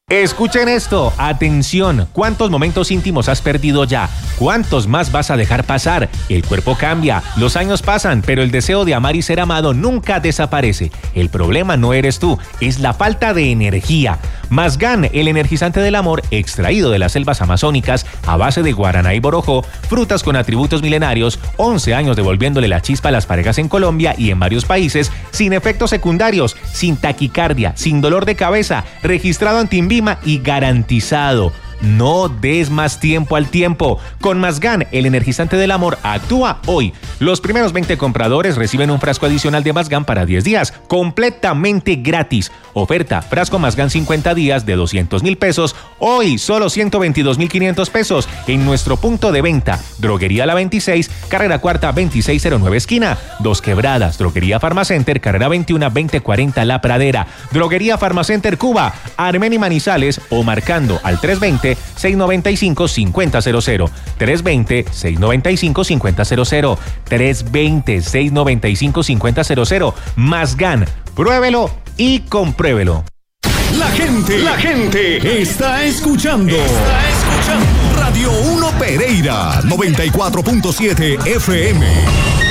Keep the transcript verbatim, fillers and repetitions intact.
Escuchen esto, atención, ¿cuántos momentos íntimos has perdido ya? ¿Cuántos más vas a dejar pasar? El cuerpo cambia, los años pasan, pero el deseo de amar y ser amado nunca desaparece. El problema no eres tú, es la falta de energía. Masgan, el energizante del amor, extraído de las selvas amazónicas a base de guaraná y borojó, frutas con atributos milenarios, once años devolviéndole la chispa a las parejas en Colombia y en varios países, sin efectos secundarios, sin taquicardia, sin dolor de cabeza, registrado ante INVIMA y garantizado. No des más tiempo al tiempo. Con Masgan, el energizante del amor, actúa hoy. Los primeros veinte compradores reciben un frasco adicional de Masgan para diez días, completamente gratis. Oferta, frasco Masgan cincuenta días de doscientos mil pesos, hoy solo ciento veintidós mil quinientos pesos en nuestro punto de venta. Droguería La veintiséis, carrera cuarta veintiséis cero nueve esquina, Dos Quebradas. Droguería Farmacenter, carrera veintiuno veinte cuarenta La Pradera. Droguería Farmacenter Cuba, Armenia y Manizales, o marcando al tres veinte, seis noventa y cinco, cincuenta cero cero. tres veinte, seis noventa y cinco, cincuenta cero cero. tres veinte, seis noventa y cinco, cincuenta cero cero. Masgan, pruébelo y compruébelo. La gente, la gente está escuchando. Está escuchando. Radio uno Pereira, noventa y cuatro punto siete F M.